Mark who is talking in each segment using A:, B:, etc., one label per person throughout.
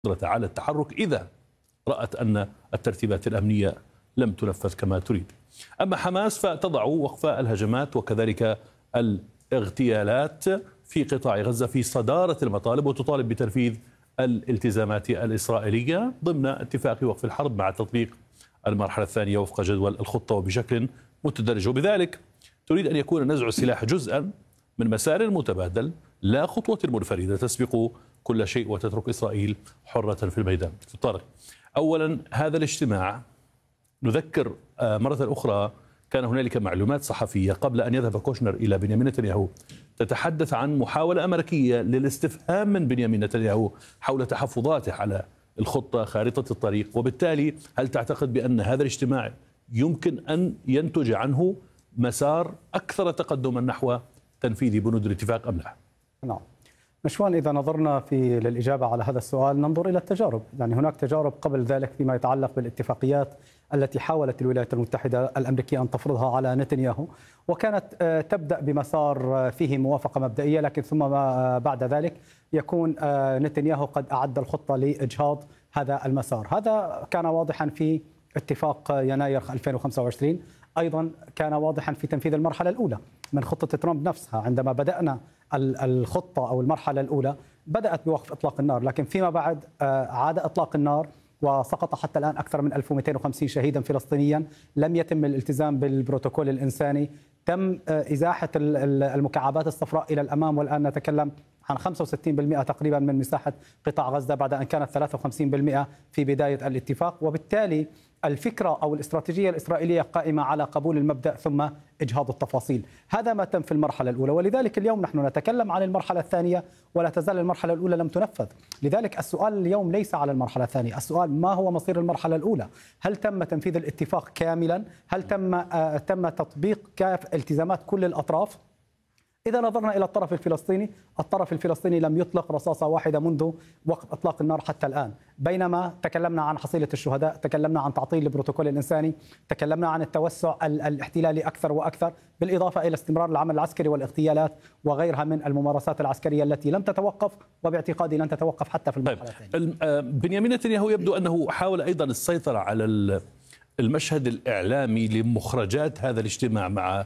A: قدرتها على التحرك إذا رأت أن الترتيبات الأمنية لم تنفذ كما تريد. أما حماس فتضع وقف الهجمات وكذلك الاغتيالات في قطاع غزة في صدارة المطالب، وتطالب بتنفيذ الالتزامات الإسرائيلية ضمن اتفاق وقف الحرب مع تطبيق المرحلة الثانية وفق جدول الخطة وبشكل متدرج، وبذلك تريد أن يكون نزع السلاح جزءا من مسار متبادل لا خطوة منفردة تسبق كل شيء وتترك إسرائيل حرة في الميدان. طارق، أولا هذا الاجتماع نذكر مرة أخرى كان هنالك معلومات صحفية قبل أن يذهب كوشنر إلى بنيامين نتنياهو تتحدث عن محاولة أمريكية للاستفهام من بنيامين نتنياهو حول تحفظاته على الخطة خارطة الطريق، وبالتالي هل تعتقد بأن هذا الاجتماع يمكن أن ينتج عنه مسار أكثر تقدما نحو تنفيذ بنود الاتفاق أم لا؟
B: نعم. مشوان، إذا نظرنا للإجابة على هذا السؤال ننظر إلى التجارب، يعني هناك تجارب قبل ذلك فيما يتعلق بالاتفاقيات التي حاولت الولايات المتحدة الأمريكية أن تفرضها على نتنياهو، وكانت تبدأ بمسار فيه موافقة مبدئية، لكن ثم بعد ذلك يكون نتنياهو قد أعد الخطة لإجهاض هذا المسار. هذا كان واضحا في اتفاق يناير 2025، أيضا كان واضحا في تنفيذ المرحلة الأولى من خطة ترامب نفسها. عندما بدأنا الخطة أو المرحلة الأولى بدأت بوقف إطلاق النار، لكن فيما بعد عاد إطلاق النار وسقط حتى الآن أكثر من 1250 شهيدا فلسطينيا. لم يتم الالتزام بالبروتوكول الإنساني، تم إزاحة المكعبات الصفراء إلى الأمام، والآن نتكلم عن 65% تقريبا من مساحة قطاع غزة بعد أن كانت 53% في بداية الاتفاق. وبالتالي الفكرة أو الاستراتيجية الإسرائيلية قائمة على قبول المبدأ ثم إجهاض التفاصيل. هذا ما تم في المرحلة الأولى، ولذلك اليوم نحن نتكلم عن المرحلة الثانية ولا تزال المرحلة الأولى لم تنفذ. لذلك السؤال اليوم ليس على المرحلة الثانية، السؤال ما هو مصير المرحلة الأولى؟ هل تم تنفيذ الاتفاق كاملا؟ هل تم تطبيق التزامات كل الأطراف؟ إذا نظرنا إلى الطرف الفلسطيني لم يطلق رصاصة واحدة منذ وقت إطلاق النار حتى الآن، بينما تكلمنا عن حصيلة الشهداء، تكلمنا عن تعطيل البروتوكول الإنساني، تكلمنا عن التوسع الاحتلالي أكثر وأكثر، بالإضافة إلى استمرار العمل العسكري والاغتيالات وغيرها من الممارسات العسكرية التي لم تتوقف، وباعتقادي لن تتوقف حتى في المرحلة الثانية.
A: بنيامين نتنياهو يبدو أنه حاول أيضا السيطرة على المشهد الإعلامي لمخرجات هذا الاجتماع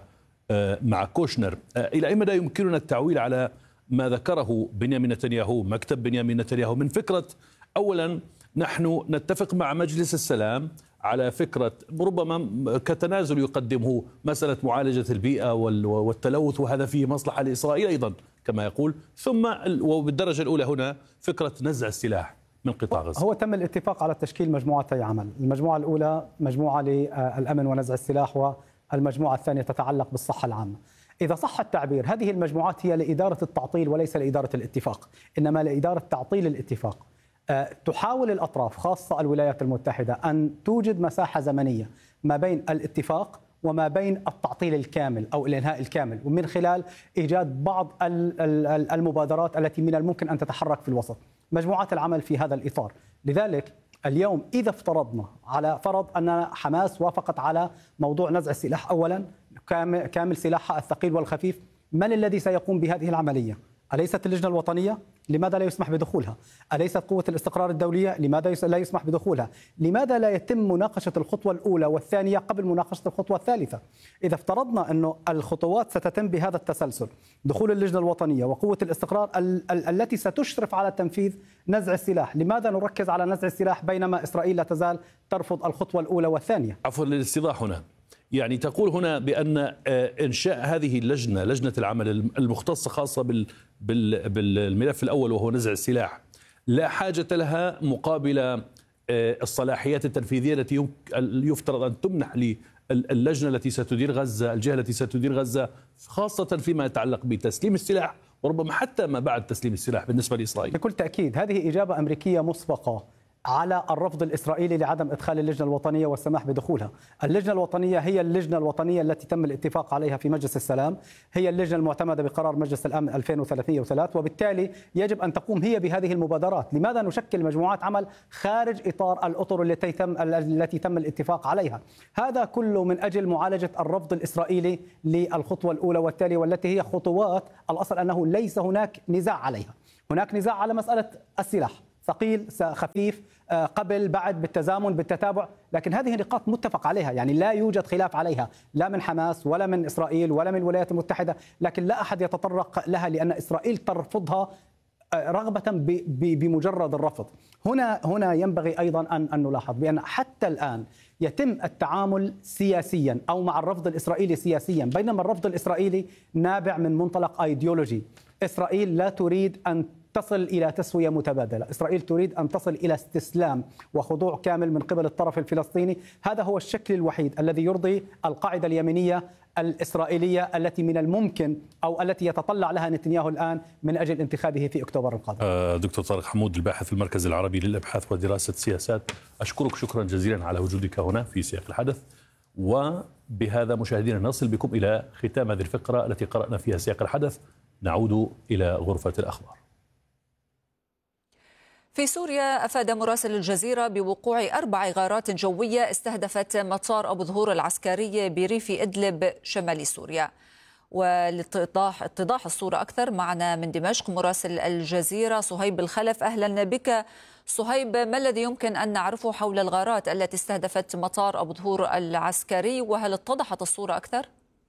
A: مع كوشنر. إلى أي مدى يمكننا التعويل على ما ذكره بنيامين نتنياهو، مكتب بنيامين نتنياهو، من فكرة أولا نحن نتفق مع مجلس السلام على فكرة ربما كتنازل يقدمه مسألة معالجة البيئة والتلوث، وهذا فيه مصلحة لإسرائيل أيضا كما يقول، ثم وبالدرجة الأولى هنا فكرة نزع السلاح من قطاع غزة.
B: هو تم الاتفاق على تشكيل مجموعتي عمل، المجموعة الأولى مجموعة للأمن ونزع السلاح، والمجموعة الثانية تتعلق بالصحة العامة. إذا صح التعبير هذه المجموعات هي لإدارة التعطيل وليس لإدارة الاتفاق، إنما لإدارة تعطيل الاتفاق. تحاول الأطراف خاصة الولايات المتحدة أن توجد مساحة زمنية ما بين الاتفاق وما بين التعطيل الكامل أو الإنهاء الكامل، ومن خلال إيجاد بعض المبادرات التي من الممكن أن تتحرك في الوسط. مجموعات العمل في هذا الإطار. لذلك اليوم إذا افترضنا على فرض أن حماس وافقت على موضوع نزع السلاح أولا كامل سلاحها الثقيل والخفيف، من الذي سيقوم بهذه العملية؟ أليست اللجنة الوطنية؟ لماذا لا يسمح بدخولها؟ أليست قوة الاستقرار الدولية؟ لماذا لا يسمح بدخولها؟ لماذا لا يتم مناقشة الخطوة الأولى والثانية قبل مناقشة الخطوة الثالثة؟ إذا افترضنا أن الخطوات ستتم بهذا التسلسل، دخول اللجنة الوطنية وقوة الاستقرار التي ستشرف على تنفيذ نزع السلاح، لماذا نركز على نزع السلاح بينما إسرائيل لا تزال ترفض الخطوة الأولى والثانية؟
A: عفوا للاستيضاح هنا، يعني تقول هنا بأن إنشاء هذه اللجنة، لجنة العمل المختصة خاصة بالملف الأول وهو نزع السلاح، لا حاجة لها مقابل الصلاحيات التنفيذية التي يفترض أن تمنح للجنة التي ستدير غزة، الجهة التي ستدير غزة، خاصة فيما يتعلق بتسليم السلاح وربما حتى ما بعد تسليم السلاح بالنسبة لإسرائيل.
B: بكل تأكيد هذه إجابة أمريكية مسبقة على الرفض الإسرائيلي لعدم إدخال اللجنة الوطنية والسماح بدخولها. اللجنة الوطنية هي اللجنة الوطنية التي تم الاتفاق عليها في مجلس السلام، هي اللجنة المعتمدة بقرار مجلس الأمن 2303، وبالتالي يجب أن تقوم هي بهذه المبادرات. لماذا نشكل مجموعات عمل خارج إطار الأطر التي تم الاتفاق عليها؟ هذا كله من أجل معالجة الرفض الإسرائيلي للخطوة الأولى والتالية، والتي هي خطوات الأصل أنه ليس هناك نزاع عليها. هناك نزاع على مسألة السلاح ثقيل خفيف، قبل بعد، بالتزامن بالتتابع، لكن هذه نقاط متفق عليها، يعني لا يوجد خلاف عليها لا من حماس ولا من إسرائيل ولا من الولايات المتحدة، لكن لا أحد يتطرق لها لأن إسرائيل ترفضها رغبة بمجرد الرفض. هنا ينبغي أيضا أن نلاحظ بأن حتى الآن يتم التعامل سياسيا أو مع الرفض الإسرائيلي سياسيا، بينما الرفض الإسرائيلي نابع من منطلق أيديولوجي. إسرائيل لا تريد أن تصل إلى تسوية متبادلة، إسرائيل تريد أن تصل إلى استسلام وخضوع كامل من قبل الطرف الفلسطيني. هذا هو الشكل الوحيد الذي يرضي القاعدة اليمينية الإسرائيلية التي من الممكن أو التي يتطلع لها نتنياهو الآن من أجل انتخابه في أكتوبر القادم.
A: دكتور طارق حمود، الباحث في المركز العربي للأبحاث ودراسة السياسات، أشكرك شكرا جزيلا على وجودك هنا في سياق الحدث. وبهذا مشاهدينا نصل بكم إلى ختام هذه الفقرة التي قرأنا فيها سياق الحدث. نعود إلى غرفة الأخبار.
C: في سوريا أفاد مراسل الجزيرة بوقوع 4 غارات جوية استهدفت مطار أبو ظهور العسكري بريف إدلب شمال سوريا. ولاتضاح الصورة أكثر معنا من دمشق مراسل الجزيرة صهيب الخلف. أهلا بك صهيب، ما الذي يمكن أن نعرفه حول الغارات التي استهدفت مطار أبو ظهور العسكري، وهل اتضحت الصورة أكثر؟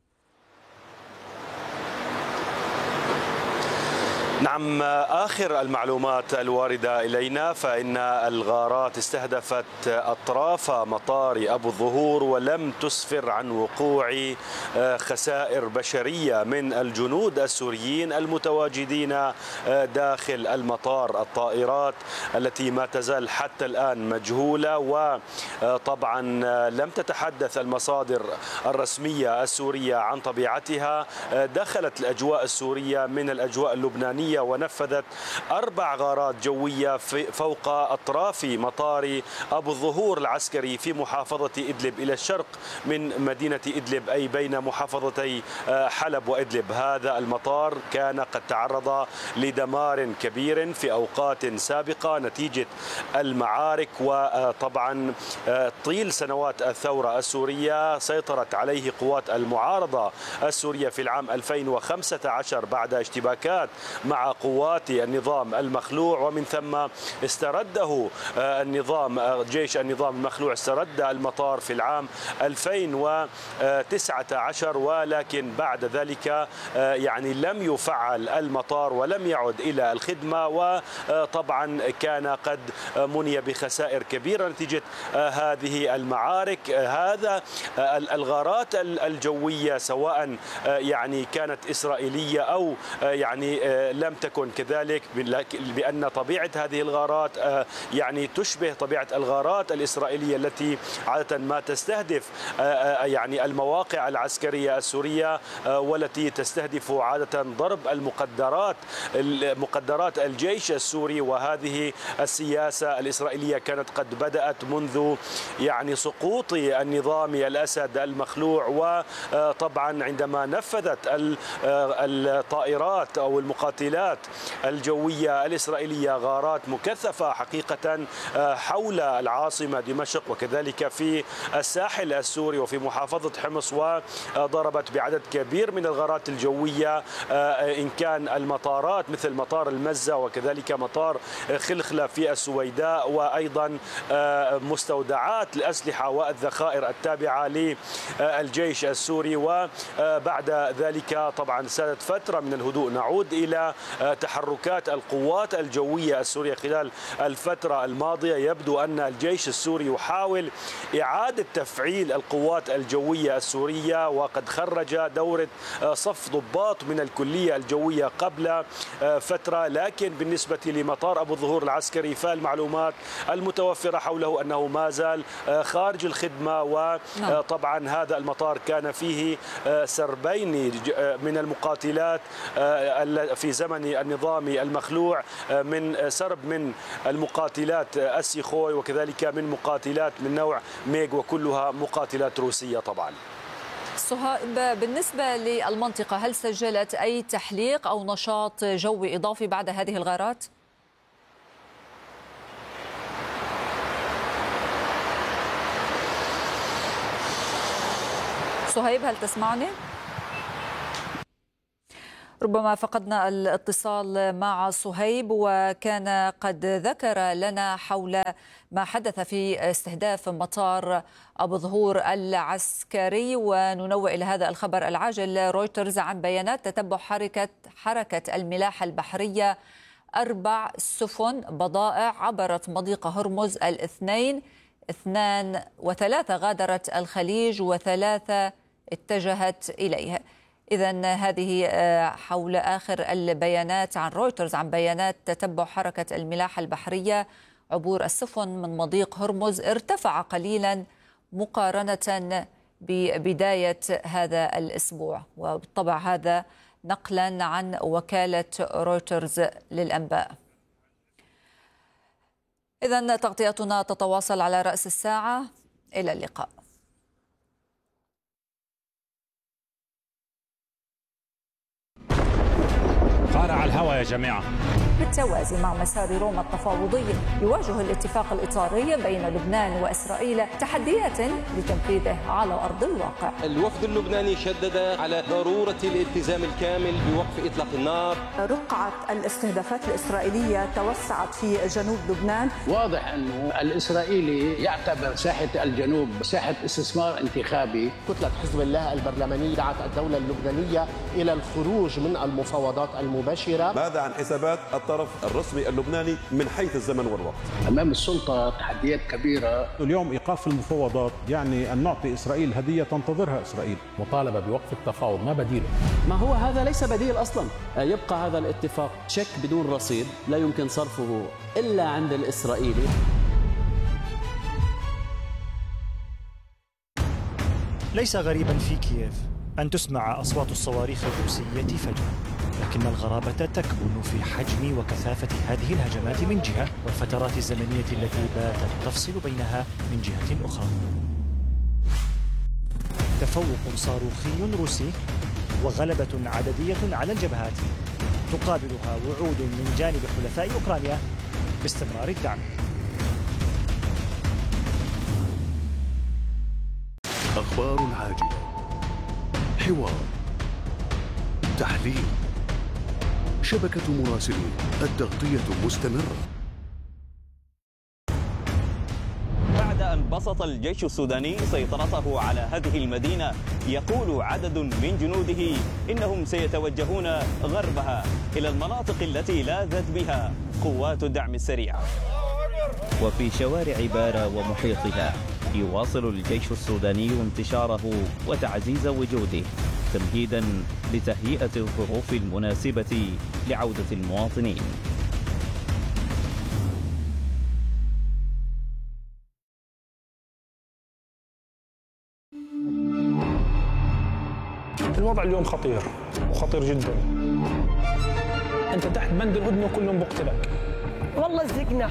D: نعم، آخر المعلومات الواردة إلينا فإن الغارات استهدفت أطراف مطار أبو الظهور ولم تسفر عن وقوع خسائر بشرية من الجنود السوريين المتواجدين داخل المطار. الطائرات التي ما تزال حتى الآن مجهولة، وطبعا لم تتحدث المصادر الرسمية السورية عن طبيعتها. دخلت الأجواء السورية من الأجواء اللبنانية ونفذت 4 غارات جوية فوق أطراف مطار أبو الظهور العسكري في محافظة إدلب إلى الشرق من مدينة إدلب، أي بين محافظتي حلب وإدلب. هذا المطار كان قد تعرض لدمار كبير في أوقات سابقة نتيجة المعارك، وطبعا طيل سنوات الثورة السورية سيطرت عليه قوات المعارضة السورية في العام 2015 بعد اشتباكات مع قوات النظام المخلوع، ومن ثم استرده جيش النظام المخلوع استرد المطار في العام 2019، ولكن بعد ذلك يعني لم يفعل المطار ولم يعد إلى الخدمة، وطبعا كان قد مني بخسائر كبيرة نتيجة هذه المعارك. هذا الغارات الجوية سواء يعني كانت إسرائيلية أو يعني لم تكن كذلك، بأن طبيعة هذه الغارات يعني تشبه طبيعة الغارات الإسرائيلية التي عادة ما تستهدف يعني المواقع العسكرية السورية، والتي تستهدف عادة ضرب مقدرات الجيش السوري. وهذه السياسة الإسرائيلية كانت قد بدأت منذ يعني سقوط النظام الأسد المخلوع، وطبعا عندما نفذت الطائرات أو المقاتلات الجوية الإسرائيلية غارات مكثفة حقيقة حول العاصمة دمشق وكذلك في الساحل السوري وفي محافظة حمص، وضربت بعدد كبير من الغارات الجوية إن كان المطارات مثل مطار المزة وكذلك مطار خلخلة في السويداء، وأيضا مستودعات الأسلحة والذخائر التابعة للجيش السوري. وبعد ذلك طبعا سادت فترة من الهدوء. نعود إلى تحركات القوات الجوية السورية خلال الفترة الماضية. يبدو أن الجيش السوري يحاول إعادة تفعيل القوات الجوية السورية، وقد خرج دورة صف ضباط من الكلية الجوية قبل فترة، لكن بالنسبة لمطار أبو الظهور العسكري فالمعلومات المتوفرة حوله أنه ما زال خارج الخدمة. وطبعا هذا المطار كان فيه سربين من المقاتلات في زمن النظام المخلوع، من سرب من المقاتلات السيخوي وكذلك من مقاتلات من نوع ميغ، وكلها مقاتلات روسية. طبعا
C: صهيب، بالنسبة للمنطقة هل سجلت أي تحليق أو نشاط جوي إضافي بعد هذه الغارات؟ صهيب هل تسمعني؟ ربما فقدنا الاتصال مع صهيب، وكان قد ذكر لنا حول ما حدث في استهداف مطار أبو ظهور العسكري. وننوه إلى هذا الخبر العاجل: رويترز عن بيانات تتبع حركة الملاحة البحرية 4 سفن بضائع عبرت مضيق هرمز الاثنين، 2 و3 غادرت الخليج و3 اتجهت إليه. إذن هذه حول آخر البيانات عن رويترز عن بيانات تتبع حركة الملاحة البحرية. عبور السفن من مضيق هرمز ارتفع قليلا مقارنة ببداية هذا الأسبوع، وبالطبع هذا نقلا عن وكالة رويترز للأنباء. إذن تغطيتنا تتواصل على رأس الساعة. إلى اللقاء.
E: فارع الهواء يا جماعة.
C: بالتوازي مع مسار روما التفاوضي، يواجه الاتفاق الإطاري بين لبنان وإسرائيل تحديات لتنفيذه على أرض الواقع.
F: الوفد اللبناني شدد على ضرورة الالتزام الكامل بوقف إطلاق النار.
G: رقعة الاستهدافات الإسرائيلية توسعت في جنوب لبنان.
H: واضح أنه الإسرائيلي يعتبر ساحة الجنوب ساحة استثمار انتخابي.
I: كتلة حزب الله البرلمانية دعت الدولة اللبنانية إلى الخروج من المفاوضات المباشرة.
J: ماذا عن حسابات الطرف الرسمي اللبناني من حيث الزمن والوقت؟
H: أمام السلطة تحديات كبيرة.
E: اليوم إيقاف المفاوضات يعني أن نعطي إسرائيل هدية تنتظرها إسرائيل.
K: مطالبة بوقف التفاوض، ما بديله؟
L: ما هو هذا ليس بديل أصلا. يبقى هذا الاتفاق تشيك بدون رصيد لا يمكن صرفه إلا عند الإسرائيلي.
M: ليس غريبا في كييف أن تسمع أصوات الصواريخ الروسية فجأة، لكن الغرابة تكمن في حجم وكثافة هذه الهجمات من جهة، والفترات الزمنية التي باتت تفصل بينها من جهة أخرى. تفوق صاروخي روسي وغلبة عددية على الجبهات تقابلها وعود من جانب حلفاء أوكرانيا باستمرار الدعم.
N: أخبار عاجلة، حوار، تحليل، شبكة مراسلين، التغطية مستمرة.
O: بعد أن بسط الجيش السوداني سيطرته على هذه المدينة، يقول عدد من جنوده إنهم سيتوجهون غربها إلى المناطق التي لاذت بها قوات الدعم السريع.
P: وفي شوارع بارا ومحيطها يواصل الجيش السوداني انتشاره وتعزيز وجوده تمهيدا لتهيئة الظروف المناسبة لعودة المواطنين.
Q: الوضع اليوم خطير وخطير جدا. انت تحت بند الهدنه وكلهم بقتلك.
R: والله زهقنا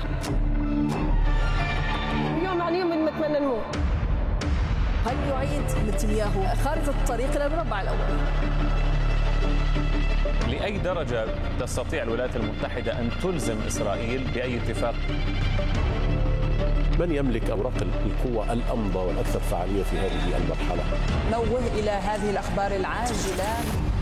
R: يوم عن يوم نتمنى نموت.
S: هل يعيد نتنياهو خارطة الطريق إلى المربع الأول؟
T: لأي درجة تستطيع الولايات المتحدة أن تلزم إسرائيل بأي اتفاق؟
K: من يملك أوراق القوة الأمضى والأكثر فعالية في هذه المرحلة؟
S: نوه إلى هذه الأخبار العاجلة.